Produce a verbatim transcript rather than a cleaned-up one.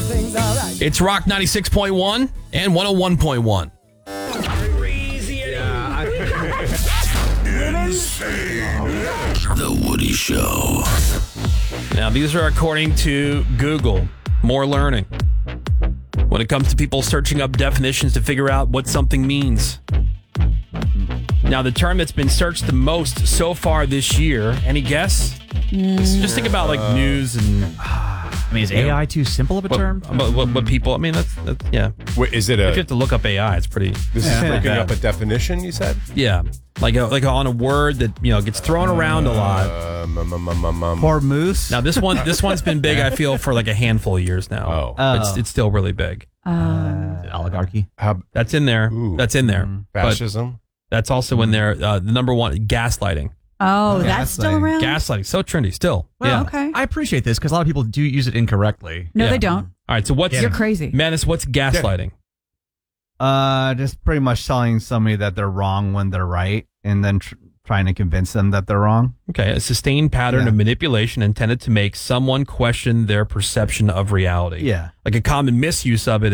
everything's all right. It's Rock ninety-six point one and one oh one point one. The Woody Show. Now, these are according to Google. More learning when it comes to people searching up definitions to figure out what something means. Now, the term that's been searched the most so far this year, any guess? Mm. Just think about like news and... I mean, is A I too simple of a what, term? What, what, what people... I mean, that's, that's yeah. Wait, is it a... If you have to look up A I, it's pretty... This yeah. is looking yeah. up a definition, you said? Yeah. Like a, like a, on a word that, you know, gets thrown around a lot. Um, um, um, um, um, Poor moose. Now, this one this one's been big, I feel, for like a handful of years now. Oh. But It's, it's still really big. Uh, oligarchy. How, That's in there. Ooh. That's in there. Mm. But fascism? that's also in there. Uh, the number one, gaslighting. Oh, that's still Gaslighting. around? Gaslighting. So trendy still. Well, yeah. Okay. I appreciate this because a lot of people do use it incorrectly. No, Yeah. they don't. All right. So what's... You're crazy. Menace, what's gaslighting? Uh, just pretty much telling somebody that they're wrong when they're right, and then tr- trying to convince them that they're wrong. Okay. A sustained pattern Yeah. of manipulation intended to make someone question their perception of reality. Yeah. Like a common misuse of it